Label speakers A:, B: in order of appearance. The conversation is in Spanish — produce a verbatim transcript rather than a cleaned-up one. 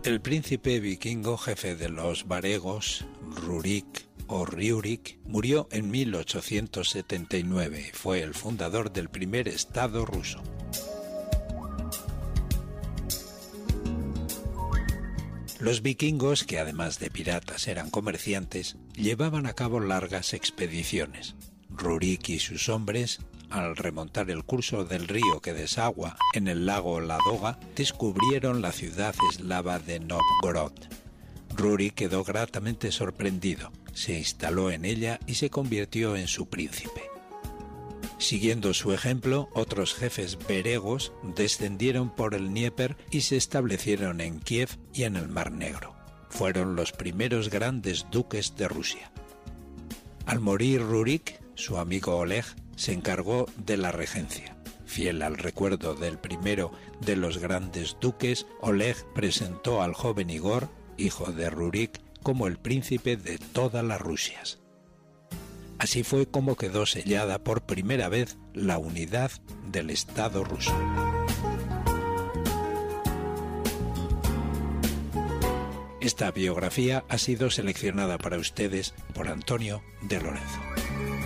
A: El príncipe vikingo jefe de los varegos, Rurik o Riurik, murió en mil ochocientos setenta y nueve y fue el fundador del primer estado ruso. Los vikingos, que además de piratas eran comerciantes, llevaban a cabo largas expediciones. Rurik y sus hombres, al remontar el curso del río que desagua en el lago Ladoga, descubrieron la ciudad eslava de Novgorod. Rurik quedó gratamente sorprendido, se instaló en ella y se convirtió en su príncipe. Siguiendo su ejemplo, otros jefes varegos descendieron por el Dnieper y se establecieron en Kiev y en el Mar Negro. Fueron los primeros grandes duques de Rusia. Al morir Rurik, su amigo Oleg se encargó de la regencia. Fiel al recuerdo del primero de los grandes duques, Oleg presentó al joven Igor, hijo de Rurik, como el príncipe de todas las Rusias. Así fue como quedó sellada por primera vez la unidad del Estado ruso. Esta biografía ha sido seleccionada para ustedes por Antonio de Lorenzo.